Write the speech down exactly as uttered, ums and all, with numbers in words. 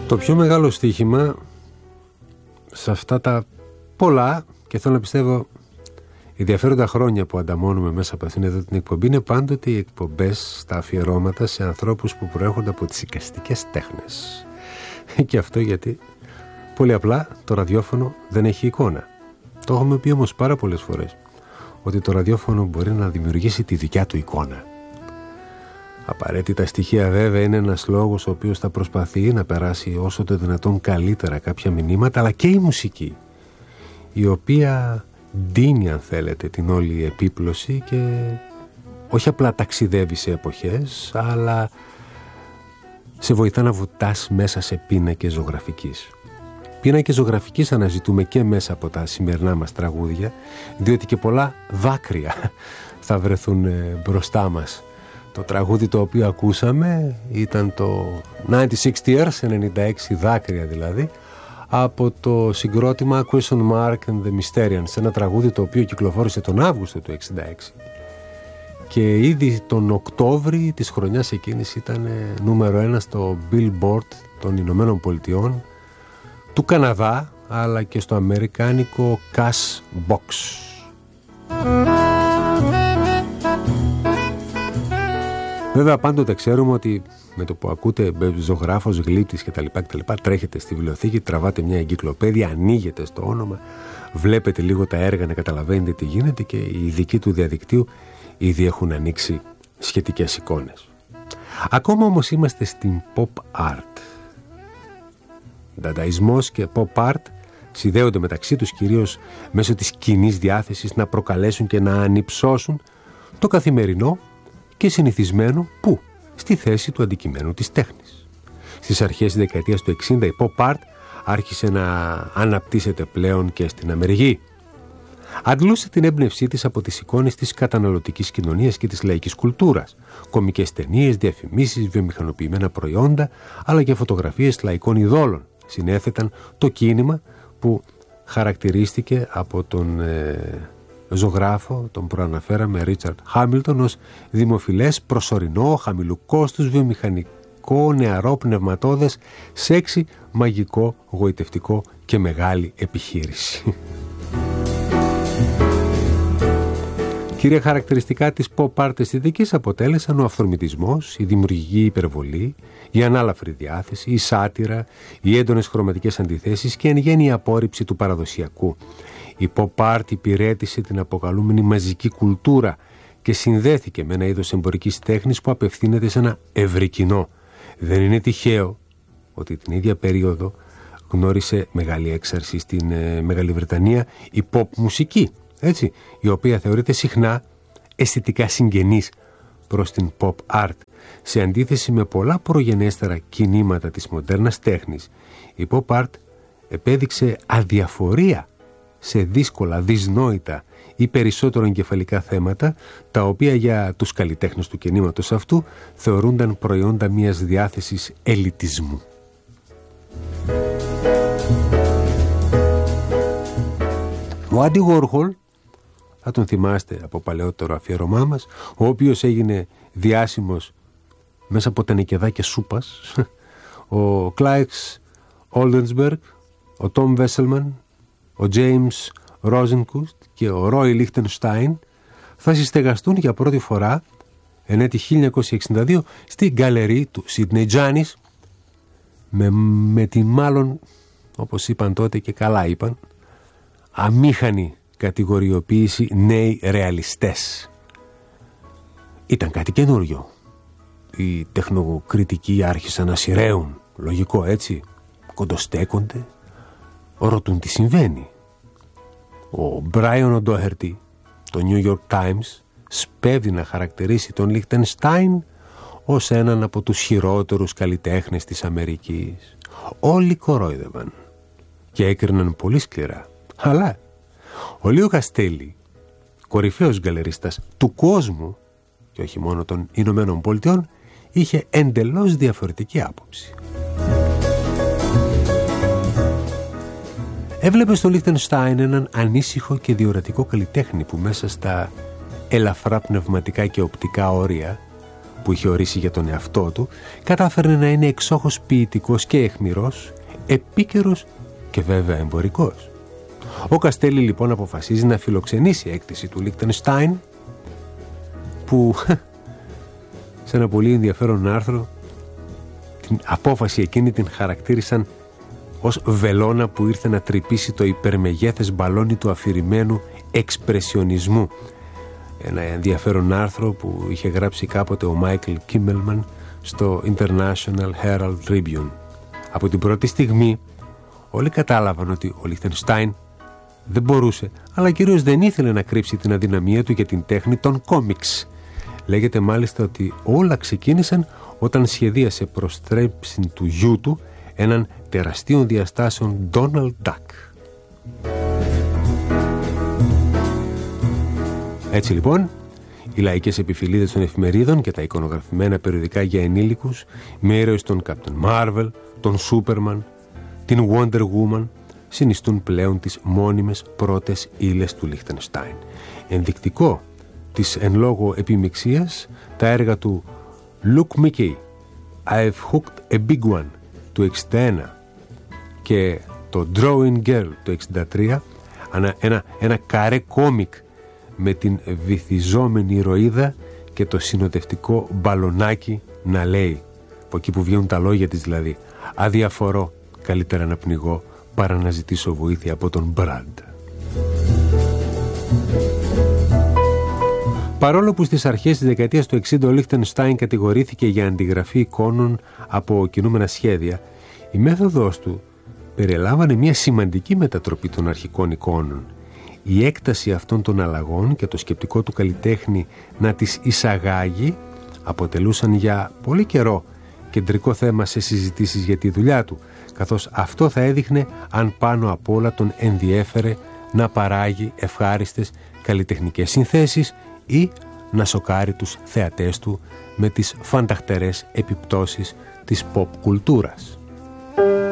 Το πιο μεγάλο στοίχημα σε αυτά τα πολλά και θέλω να πιστεύω ενδιαφέροντα χρόνια που ανταμώνουμε μέσα από αυτήν εδώ την εκπομπή είναι πάντοτε οι εκπομπές στα αφιερώματα σε ανθρώπους που προέρχονται από τις εικαστικές τέχνες. Και αυτό γιατί πολύ απλά το ραδιόφωνο δεν έχει εικόνα. Το έχουμε πει όμως πάρα πολλές φορές ότι το ραδιόφωνο μπορεί να δημιουργήσει τη δικιά του εικόνα. Απαραίτητα στοιχεία βέβαια είναι ένας λόγος ο οποίος θα προσπαθεί να περάσει όσο το δυνατόν καλύτερα κάποια μηνύματα, αλλά και η μουσική, η οποία ντύνει αν θέλετε την όλη επίπλωση και όχι απλά ταξιδεύει σε εποχές, αλλά σε βοηθά να βουτάς μέσα σε πίνακες ζωγραφικής. Πίνακες ζωγραφικής αναζητούμε και μέσα από τα σημερινά μας τραγούδια, διότι και πολλά δάκρυα θα βρεθούν μπροστά μας. Το τραγούδι το οποίο ακούσαμε ήταν το ενενήντα έξι Tears, ενενήντα έξι δάκρυα δηλαδή, από το συγκρότημα Question Mark and the Mysterians, ένα τραγούδι το οποίο κυκλοφόρησε τον Αύγουστο του εξήντα έξι και ήδη τον Οκτώβρη της χρονιάς εκείνης ήταν νούμερο ένα στο Billboard των Ηνωμένων Πολιτειών, του Καναδά, αλλά και στο αμερικάνικο Cash Box. Βέβαια πάντοτε ξέρουμε ότι με το που ακούτε ζωγράφος, γλύπτης κτλ, κτλ τρέχετε στη βιβλιοθήκη, τραβάτε μια εγκυκλοπαίδεια, ανοίγετε στο όνομα, βλέπετε λίγο τα έργα να καταλαβαίνετε τι γίνεται και οι ειδικοί του διαδικτύου ήδη έχουν ανοίξει σχετικές εικόνες. Ακόμα όμως είμαστε στην pop art. Δανταϊσμός και pop art συνδέονται μεταξύ τους κυρίως μέσω της κοινής διάθεσης να προκαλέσουν και να ανυψώσουν το καθημερινό και συνηθισμένο που στη θέση του αντικειμένου της τέχνης. Στις αρχές της δεκαετίας του εξήντα η pop art άρχισε να αναπτύσσεται πλέον και στην Αμερική. Αντλούσε την έμπνευσή της από τις εικόνες της καταναλωτικής κοινωνίας και της λαϊκής κουλτούρας, κωμικές ταινίες, διαφημίσεις, βιομηχανοποιημένα προϊόντα, αλλά και φωτογραφίες λαϊκών ειδόλων συνέθεταν το κίνημα που χαρακτηρίστηκε από τον ε, ζωγράφο, τον προαναφέραμε Ρίτσαρντ Χάμιλτον, ως δημοφιλές, προσωρινό, χαμηλού κόστους, βιομηχανικό, νεαρό, πνευματώδες, σεξι, μαγικό, γοητευτικό και μεγάλη επιχείρηση. Κύρια χαρακτηριστικά της pop art αισθητικής αποτέλεσαν ο αυθορμητισμός, η δημιουργική υπερβολή, η ανάλαφρη διάθεση, η σάτυρα, οι έντονες χρωματικές αντιθέσεις και εν γέννη η απόρριψη του παραδοσιακού. Η pop art υπηρέτησε την αποκαλούμενη μαζική κουλτούρα και συνδέθηκε με ένα είδος εμπορικής τέχνης που απευθύνεται σε ένα ευρύ κοινό. Δεν είναι τυχαίο ότι την ίδια περίοδο γνώρισε μεγάλη έξαρση στην ε, Μεγάλη Βρετανία η pop μουσική, έτσι, η οποία θεωρείται συχνά αισθητικά συγγενής προς την pop art. Σε αντίθεση με πολλά προγενέστερα κινήματα της μοντέρνας τέχνης, η pop art επέδειξε αδιαφορία σε δύσκολα, δυσνόητα ή περισσότερο εγκεφαλικά θέματα, τα οποία για τους καλλιτέχνες του κινήματος αυτού θεωρούνταν προϊόντα μιας διάθεσης ελιτισμού. Ο Άντι Γόρχολ, θα τον θυμάστε από παλαιότερο αφιέρωμά μας, ο οποίος έγινε διάσημος μέσα από τα νικεδάκια σούπας, ο Κλάιξ Όλντενσμπεργκ, ο Τόμ Βέσελμαν, ο James Rosenquist και ο Roy Lichtenstein θα συστεγαστούν για πρώτη φορά εν έτη χίλια εννιακόσια εξήντα δύο στη γκαλερί του Σίδνεϊ Τζάνις με, με τη μάλλον, όπως είπαν τότε και καλά είπαν, αμήχανη κατηγοριοποίηση νέοι ρεαλιστές. Ήταν κάτι καινούριο. Οι τεχνοκριτικοί άρχισαν να σειραίουν, λογικό έτσι, κοντοστέκονται, ρωτούν τι συμβαίνει. Ο Μπράιον Οντόχερτι, το New York Times, σπέβδει να χαρακτηρίσει τον Λιχτενστάιν ως έναν από τους χειρότερους καλλιτέχνες της Αμερικής. Όλοι κορόιδευαν και έκριναν πολύ σκληρά. Αλλά ο Λίο Καστέλι, κορυφαίος γκαλερίστας του κόσμου και όχι μόνο των Ηνωμένων Πολιτειών, είχε εντελώς διαφορετική άποψη. Έβλεπε στο Λιχτενστάιν έναν ανήσυχο και διορατικό καλλιτέχνη που μέσα στα ελαφρά πνευματικά και οπτικά όρια που είχε ορίσει για τον εαυτό του, κατάφερε να είναι εξόχως ποιητικός και αιχμηρός, επίκαιρος και βέβαια εμπορικός. Ο Καστέλι λοιπόν αποφασίζει να φιλοξενήσει έκθεση του Λίχτενστάιν, που σε ένα πολύ ενδιαφέρον άρθρο την απόφαση εκείνη την χαρακτήρισαν ως βελόνα που ήρθε να τρυπήσει το υπερμεγέθες μπαλόνι του αφηρημένου εξπρεσιονισμού. Ένα ενδιαφέρον άρθρο που είχε γράψει κάποτε ο Μάικλ Κίμελμαν στο International Herald Tribune. Από την πρώτη στιγμή όλοι κατάλαβαν ότι ο Λίχτενστάιν δεν μπορούσε, αλλά κυρίως δεν ήθελε να κρύψει την αδυναμία του για την τέχνη των κόμιξ. Λέγεται μάλιστα ότι όλα ξεκίνησαν όταν σχεδίασε προστρέψη του γιού του έναν τεραστίων διαστάσεων Donald Duck. Έτσι λοιπόν, οι λαϊκές επιφυλίδες των εφημερίδων και τα εικονογραφημένα περιοδικά για ενήλικους με ήρωες τον Captain Marvel, τον Superman, την Wonder Woman συνιστούν πλέον τις μόνιμες πρώτες ύλες του Λίχτενστάιν. Ενδεικτικό της εν λόγω επιμιξίας τα έργα του Look Mickey, I've hooked a big one του εξήντα ένα και το Drawing Girl του εξήντα τρία, ένα, ένα, ένα καρέ κόμικ με την βυθιζόμενη ηρωίδα και το συνοδευτικό μπαλονάκι να λέει, από εκεί που βγαίνουν τα λόγια της δηλαδή, αδιαφορώ, καλύτερα να πνιγώ παρά να ζητήσω βοήθεια από τον Μπραντ. Παρόλο που στις αρχές της δεκαετίας του εξήντα ο Λίχτενστάιν κατηγορήθηκε για αντιγραφή εικόνων από κινούμενα σχέδια, η μέθοδος του περιλάμβανε μια σημαντική μετατροπή των αρχικών εικόνων. Η έκταση αυτών των αλλαγών και το σκεπτικό του καλλιτέχνη να τις εισαγάγει αποτελούσαν για πολύ καιρό κεντρικό θέμα σε συζητήσεις για τη δουλειά του, καθώς αυτό θα έδειχνε αν πάνω απ' όλα τον ενδιέφερε να παράγει ευχάριστες καλλιτεχνικές συνθέσεις ή να σοκάρει τους θεατές του με τις φανταχτερές επιπτώσεις της pop κουλτούρας.